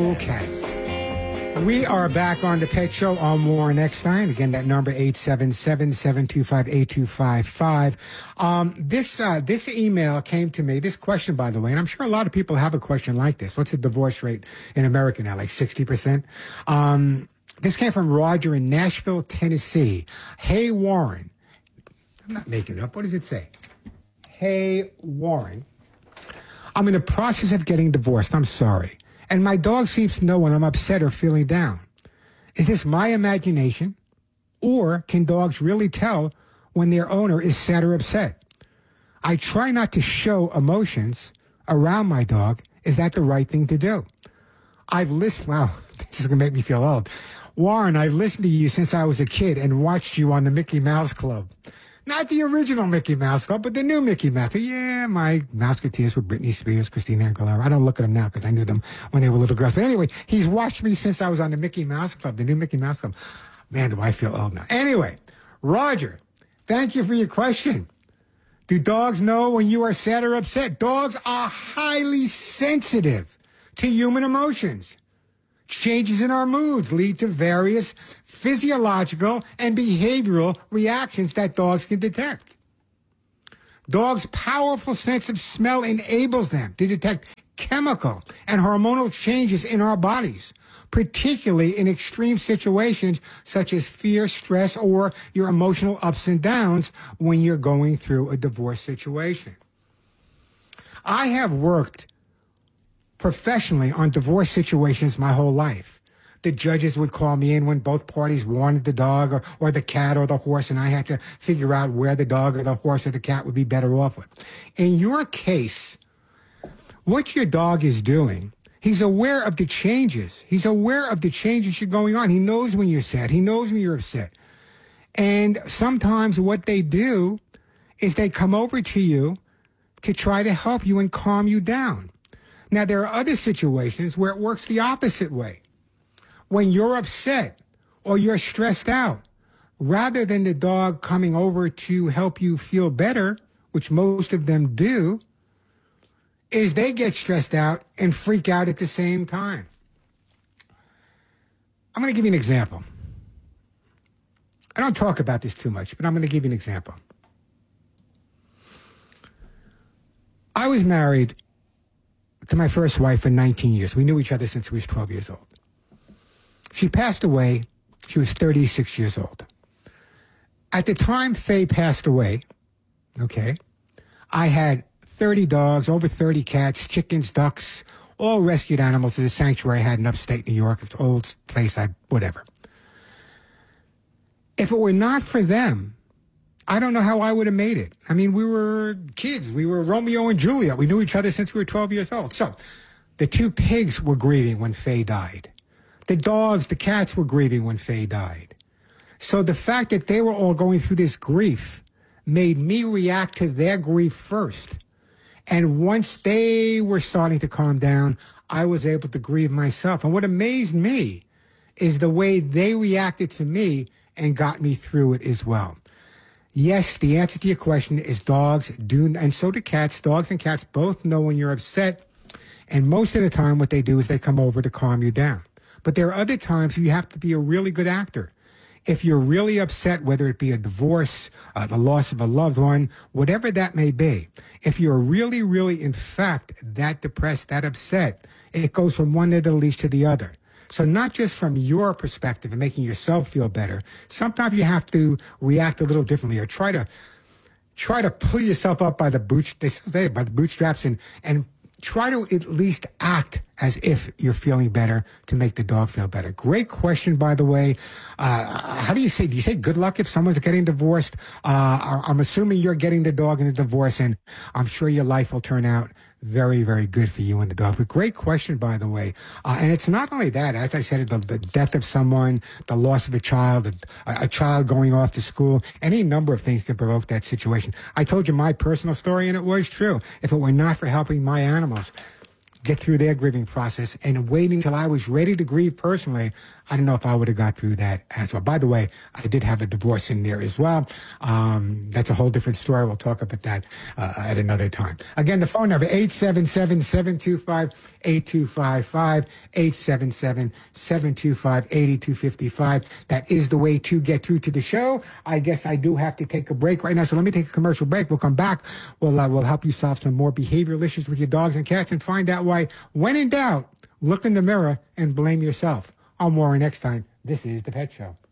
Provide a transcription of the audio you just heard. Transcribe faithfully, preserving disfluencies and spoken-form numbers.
cool cats. We are back on the Pet Show on Warren Eckstein. Again, that number eight seven seven, seven two five, eight two five five. Um, this uh, this email came to me, this question, by the way, and I'm sure a lot of people have a question like this. What's the divorce rate in America now, like sixty percent? Um, this came from Roger in Nashville, Tennessee. Hey, Warren. I'm not making it up. What does it say? Hey, Warren. I'm in the process of getting divorced. I'm sorry. And my dog seems to know when I'm upset or feeling down. Is this my imagination? Or can dogs really tell when their owner is sad or upset? I try not to show emotions around my dog. Is that the right thing to do? I've listened, wow, this is going to make me feel old. Warren, I've listened to you since I was a kid and watched you on the Mickey Mouse Club. Not the original Mickey Mouse Club, but the new Mickey Mouse. Yeah, my Mouseketeers were Britney Spears, Christina Aguilera. I don't look at them now because I knew them when they were little girls. But anyway, he's watched me since I was on the Mickey Mouse Club, the new Mickey Mouse Club. Man, do I feel old now. Anyway, Roger, thank you for your question. Do dogs know when you are sad or upset? Dogs are highly sensitive to human emotions. Changes in our moods lead to various physiological and behavioral reactions that dogs can detect. Dogs' powerful sense of smell enables them to detect chemical and hormonal changes in our bodies, particularly in extreme situations such as fear, stress, or your emotional ups and downs when you're going through a divorce situation. I have worked professionally on divorce situations my whole life. The judges would call me in when both parties wanted the dog or, or the cat or the horse, and I had to figure out where the dog or the horse or the cat would be better off with. In your case, what your dog is doing, he's aware of the changes. He's aware of the changes that are going on. He knows when you're sad. He knows when you're upset. And sometimes what they do is they come over to you to try to help you and calm you down. Now, there are other situations where it works the opposite way. When you're upset or you're stressed out, rather than the dog coming over to help you feel better, which most of them do, is they get stressed out and freak out at the same time. I'm going to give you an example. I don't talk about this too much, but I'm going to give you an example. I was married to my first wife for nineteen years. We knew each other since we was twelve years old. She passed away. She was thirty-six years old. At the time Faye passed away, okay, I had thirty dogs, over thirty cats, chickens, ducks, all rescued animals at a sanctuary I had in upstate New York. It's an old place, I whatever. If it were not for them, I don't know how I would have made it. I mean, we were kids. We were Romeo and Juliet. We knew each other since we were twelve years old. So the two pigs were grieving when Faye died. The dogs, the cats were grieving when Faye died. So the fact that they were all going through this grief made me react to their grief first. And once they were starting to calm down, I was able to grieve myself. And what amazed me is the way they reacted to me and got me through it as well. Yes, the answer to your question is dogs do, and so do cats. Dogs and cats both know when you're upset, and most of the time what they do is they come over to calm you down. But there are other times you have to be a really good actor. If you're really upset, whether it be a divorce, uh, the loss of a loved one, whatever that may be, if you're really, really, in fact, that depressed, that upset, it goes from one end of the leash to the other. So not just from your perspective and making yourself feel better, sometimes you have to react a little differently or try to try to pull yourself up by the boots, they say, by the bootstraps and, and try to at least act as if you're feeling better to make the dog feel better. Great question, by the way. Uh, how do you say, do you say good luck if someone's getting divorced? Uh, I'm assuming you're getting the dog in a divorce, and I'm sure your life will turn out very, very good for you and the dog. But great question, by the way. Uh, and it's not only that, as I said, the, the death of someone, the loss of a child, a, a child going off to school, any number of things can provoke that situation. I told you my personal story, and it was true. If it were not for helping my animals get through their grieving process and waiting till I was ready to grieve personally, I don't know if I would have got through that as well. By the way, I did have a divorce in there as well. Um, that's a whole different story. We'll talk about that uh, at another time. Again, the phone number, eight seven seven, seven two five, eight two five five, eight seven seven, seven two five, eight two five five. That is the way to get through to the show. I guess I do have to take a break right now, so let me take a commercial break. We'll come back. We'll, uh, we'll help you solve some more behavioral issues with your dogs and cats and find out why, when in doubt, look in the mirror and blame yourself. I'll more next time. This is The Pet Show.